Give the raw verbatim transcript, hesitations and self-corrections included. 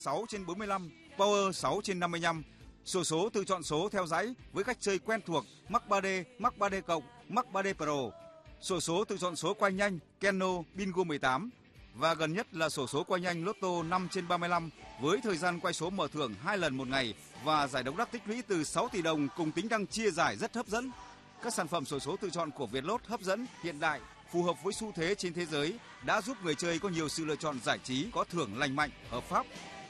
sáu trên bốn mươi lăm, Power sáu trên năm mươi lăm. Xổ số tự chọn số theo dãy với cách chơi quen thuộc Mắc ba D, Mắc ba D cộng, Mắc ba D Pro. Xổ số tự chọn số quay nhanh Keno Bingo mười tám. Và gần nhất là xổ số quay nhanh Lotto năm trên ba mươi lăm với thời gian quay số mở thưởng hai lần một ngày và giải độc đắc tích lũy từ sáu tỷ đồng cùng tính năng chia giải rất hấp dẫn. Các sản phẩm xổ số tự chọn của Vietlott hấp dẫn, hiện đại, phù hợp với xu thế trên thế giới đã giúp người chơi có nhiều sự lựa chọn giải trí có thưởng lành mạnh, hợp pháp.